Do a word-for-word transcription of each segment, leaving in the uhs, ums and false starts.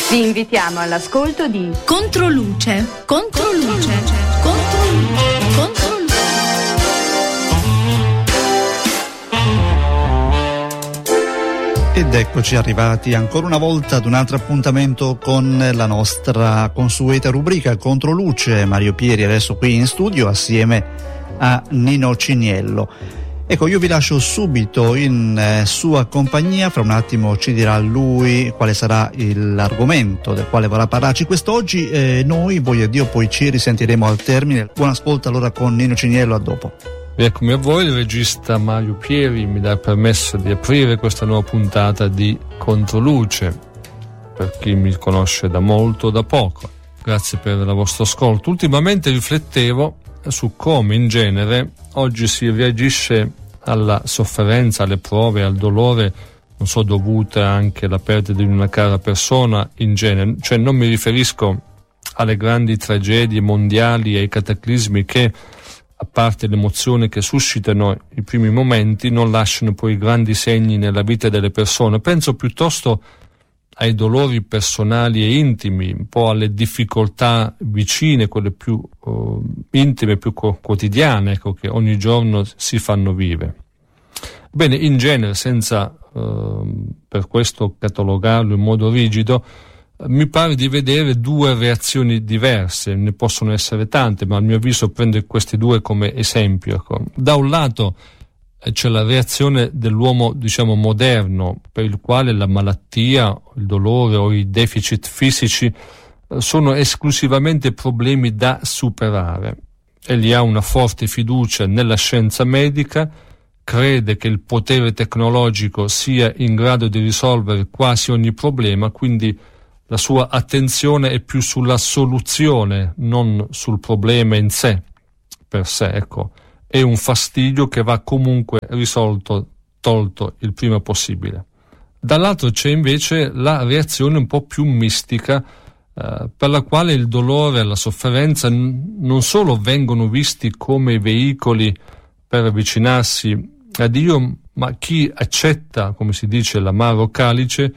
Vi invitiamo all'ascolto di Controluce, Controluce, Controluce, Controluce. Ed eccoci arrivati ancora una volta ad un altro appuntamento con la nostra consueta rubrica Controluce. Mario Pieri adesso qui in studio assieme a Nino Ciniello. Ecco, io vi lascio subito in eh, sua compagnia, fra un attimo ci dirà lui quale sarà il, l'argomento del quale vorrà parlarci quest'oggi. Eh, noi, voi e Dio, poi ci risentiremo al termine. Buon ascolto allora con Nino Ciniello, a dopo. Eccomi a voi, il regista Mario Pieri mi dà il permesso di aprire questa nuova puntata di Controluce, per chi mi conosce da molto o da poco. Grazie per il vostro ascolto. Ultimamente riflettevo su come in genere oggi si reagisce alla sofferenza, alle prove, al dolore, non so, dovuta anche alla perdita di una cara persona in genere. Cioè non mi riferisco alle grandi tragedie mondiali, ai cataclismi che, a parte l'emozione che suscitano i primi momenti, non lasciano poi grandi segni nella vita delle persone. Penso piuttosto ai dolori personali e intimi, un po' alle difficoltà vicine, quelle più uh, intime, più co- quotidiane, ecco, che ogni giorno si fanno vivere. Bene, in genere, senza uh, per questo catalogarlo in modo rigido, uh, mi pare di vedere due reazioni diverse. Ne possono essere tante, ma a mio avviso prendo queste due come esempio. Ecco. Da un lato c'è la reazione dell'uomo, diciamo, moderno, per il quale la malattia, il dolore o i deficit fisici sono esclusivamente problemi da superare. Egli ha una forte fiducia nella scienza medica, crede che il potere tecnologico sia in grado di risolvere quasi ogni problema, quindi la sua attenzione è più sulla soluzione, non sul problema in sé, per sé, ecco. È un fastidio che va comunque risolto, tolto il prima possibile. Dall'altro c'è invece la reazione un po' più mistica, eh, per la quale il dolore e la sofferenza n- non solo vengono visti come veicoli per avvicinarsi a Dio, ma chi accetta, come si dice, l'amaro calice,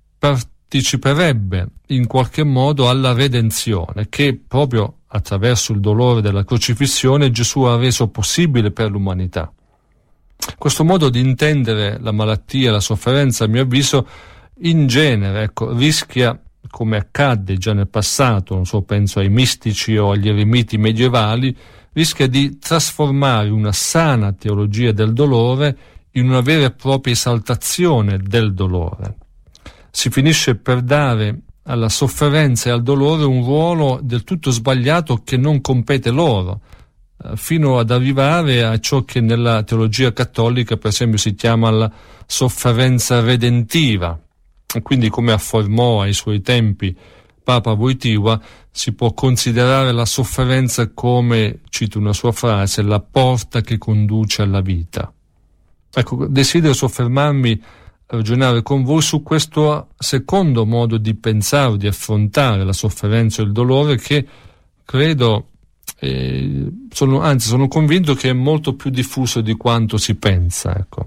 parteciperebbe in qualche modo alla redenzione che proprio attraverso il dolore della crocifissione Gesù ha reso possibile per l'umanità. Questo modo di intendere la malattia e la sofferenza, a mio avviso, in genere, ecco, rischia, come accadde già nel passato, non so, penso ai mistici o agli eremiti medievali, rischia di trasformare una sana teologia del dolore in una vera e propria esaltazione del dolore. Si finisce per dare alla sofferenza e al dolore un ruolo del tutto sbagliato che non compete loro, eh, fino ad arrivare a ciò che nella teologia cattolica, per esempio, si chiama la sofferenza redentiva. E quindi, come affermò ai suoi tempi Papa Wojtyła, si può considerare la sofferenza come, cito una sua frase, la porta che conduce alla vita. Ecco, desidero soffermarmi ragionare con voi su questo secondo modo di pensare, di affrontare la sofferenza e il dolore, che credo, eh, sono, anzi sono convinto che è molto più diffuso di quanto si pensa. Ecco.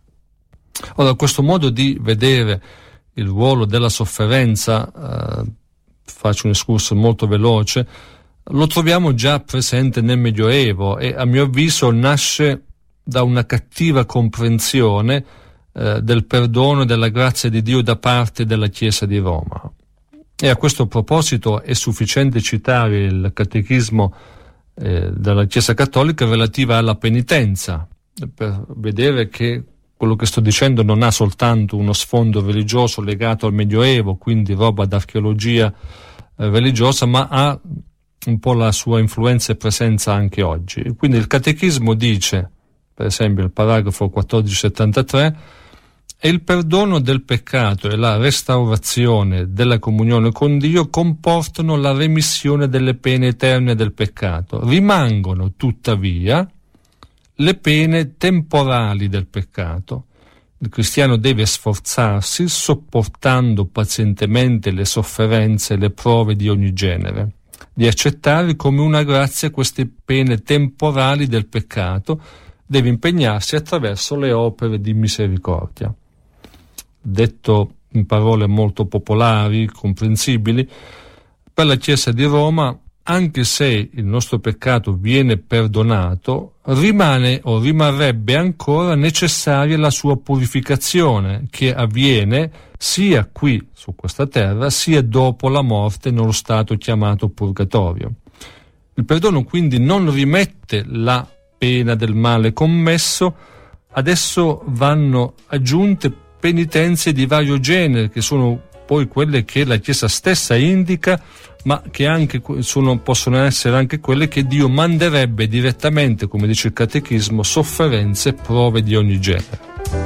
Ora, questo modo di vedere il ruolo della sofferenza, eh, faccio un escurso molto veloce, lo troviamo già presente nel Medioevo e a mio avviso nasce da una cattiva comprensione del perdono e della grazia di Dio da parte della Chiesa di Roma. E a questo proposito è sufficiente citare il catechismo eh, della Chiesa Cattolica relativa alla penitenza, per vedere che quello che sto dicendo non ha soltanto uno sfondo religioso legato al Medioevo, quindi roba d'archeologia eh, religiosa, ma ha un po' la sua influenza e presenza anche oggi. Quindi il catechismo dice, per esempio il paragrafo quattordicentosettantatré, e il perdono del peccato e la restaurazione della comunione con Dio comportano la remissione delle pene eterne del peccato. Rimangono, tuttavia, le pene temporali del peccato. Il cristiano deve sforzarsi, sopportando pazientemente le sofferenze e le prove di ogni genere, di accettare come una grazia queste pene temporali del peccato, deve impegnarsi attraverso le opere di misericordia. Detto in parole molto popolari, comprensibili. Per la Chiesa di Roma, anche se il nostro peccato viene perdonato, rimane o rimarrebbe ancora necessaria la sua purificazione, che avviene sia qui su questa terra, sia dopo la morte nello stato chiamato purgatorio. Il perdono quindi non rimette la pena del male commesso, adesso vanno aggiunte penitenze di vario genere, che sono poi quelle che la Chiesa stessa indica, ma che anche sono, possono essere anche quelle che Dio manderebbe direttamente, come dice il Catechismo, sofferenze e prove di ogni genere.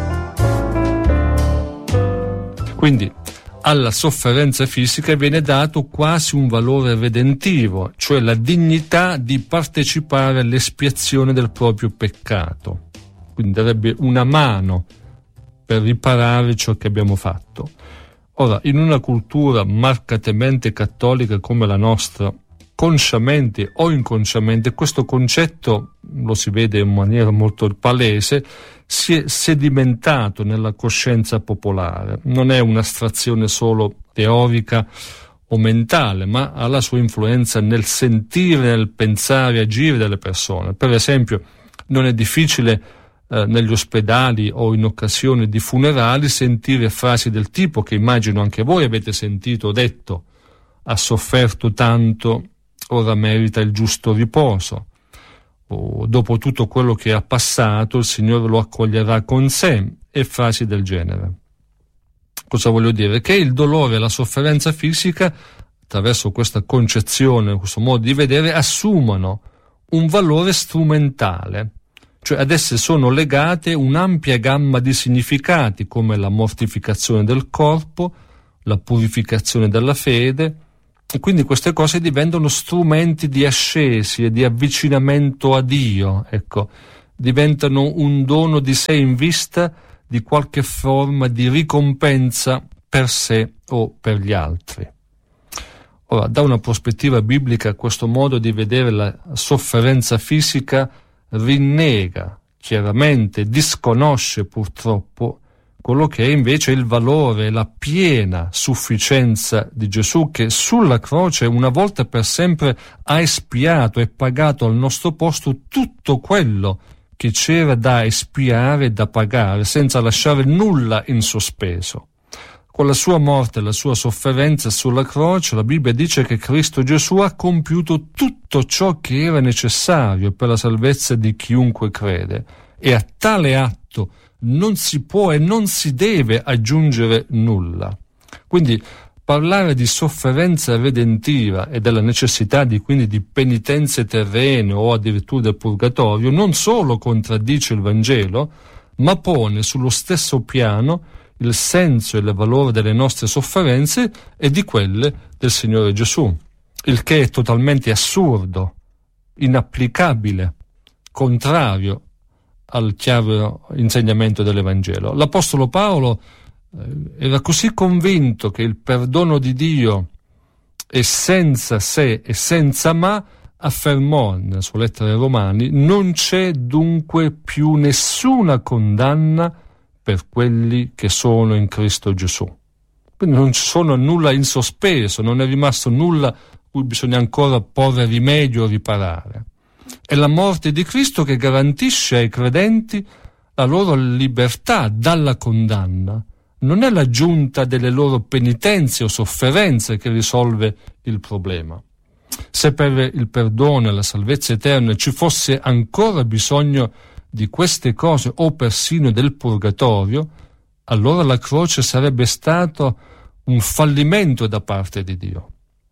Quindi alla sofferenza fisica viene dato quasi un valore redentivo, cioè la dignità di partecipare all'espiazione del proprio peccato. Quindi darebbe una mano per riparare ciò che abbiamo fatto. Ora, in una cultura marcatamente cattolica come la nostra, consciamente o inconsciamente, questo concetto, lo si vede in maniera molto palese, si è sedimentato nella coscienza popolare. Non è un'astrazione solo teorica o mentale, ma ha la sua influenza nel sentire, nel pensare e agire delle persone. Per esempio, non è difficile eh, negli ospedali o in occasione di funerali sentire frasi del tipo, che immagino anche voi avete sentito detto: ha sofferto tanto, ora merita il giusto riposo, o dopo tutto quello che ha passato il Signore lo accoglierà con sé, e frasi del genere. Cosa voglio dire? Che il dolore e la sofferenza fisica, attraverso questa concezione, questo modo di vedere, assumono un valore strumentale, cioè ad esse sono legate un'ampia gamma di significati, come la mortificazione del corpo, la purificazione della fede, e quindi queste cose diventano strumenti di ascesi e di avvicinamento a Dio, ecco, diventano un dono di sé in vista di qualche forma di ricompensa per sé o per gli altri. Ora, da una prospettiva biblica, questo modo di vedere la sofferenza fisica rinnega chiaramente, disconosce purtroppo quello che è invece il valore e la piena sufficienza di Gesù, che sulla croce una volta per sempre ha espiato e pagato al nostro posto tutto quello che c'era da espiare e da pagare, senza lasciare nulla in sospeso. Con la sua morte e la sua sofferenza sulla croce, la Bibbia dice che Cristo Gesù ha compiuto tutto ciò che era necessario per la salvezza di chiunque crede, e a tale atto non si può e non si deve aggiungere nulla. Quindi parlare di sofferenza redentiva e della necessità di quindi di penitenze terrene o addirittura del purgatorio non solo contraddice il Vangelo, ma pone sullo stesso piano il senso e il valore delle nostre sofferenze e di quelle del Signore Gesù, il che è totalmente assurdo, inapplicabile, contrario al chiaro insegnamento dell'Evangelo. L'Apostolo Paolo eh, era così convinto che il perdono di Dio è senza se e senza ma, affermò nella sua lettera ai Romani: non c'è dunque più nessuna condanna per quelli che sono in Cristo Gesù. Quindi non ci sono nulla in sospeso, non è rimasto nulla a cui bisogna ancora porre rimedio o riparare. È la morte di Cristo che garantisce ai credenti la loro libertà dalla condanna. Non è l'aggiunta delle loro penitenze o sofferenze che risolve il problema. Se per il perdono e la salvezza eterna ci fosse ancora bisogno di queste cose o persino del purgatorio, allora la croce sarebbe stato un fallimento da parte di Dio.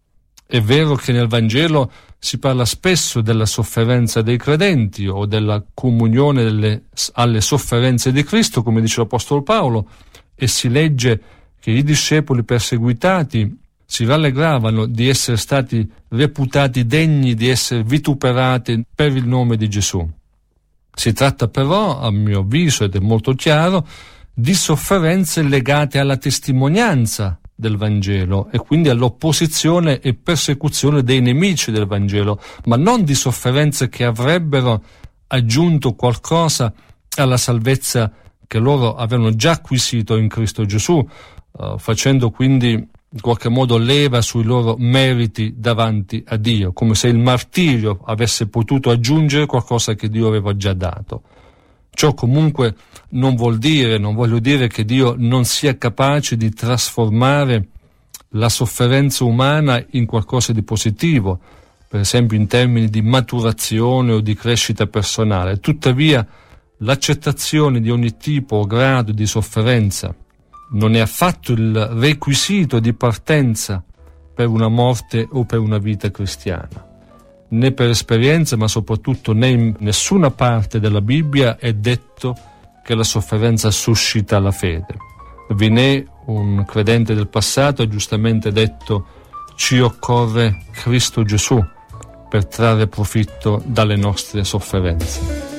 È vero che nel Vangelo si parla spesso della sofferenza dei credenti o della comunione delle, alle sofferenze di Cristo, come dice l'Apostolo Paolo, e si legge che i discepoli perseguitati si rallegravano di essere stati reputati degni di essere vituperati per il nome di Gesù. Si tratta però, a mio avviso, ed è molto chiaro, di sofferenze legate alla testimonianza del Vangelo e quindi all'opposizione e persecuzione dei nemici del Vangelo, ma non di sofferenze che avrebbero aggiunto qualcosa alla salvezza che loro avevano già acquisito in Cristo Gesù, uh, facendo quindi in qualche modo leva sui loro meriti davanti a Dio, come se il martirio avesse potuto aggiungere qualcosa che Dio aveva già dato. Ciò comunque non vuol dire, non voglio dire che Dio non sia capace di trasformare la sofferenza umana in qualcosa di positivo, per esempio in termini di maturazione o di crescita personale. Tuttavia, l'accettazione di ogni tipo o grado di sofferenza non è affatto il requisito di partenza per una morte o per una vita cristiana. Né per esperienza, ma soprattutto né in nessuna parte della Bibbia è detto che la sofferenza suscita la fede. Vinè, un credente del passato, ha giustamente detto: ci occorre Cristo Gesù per trarre profitto dalle nostre sofferenze.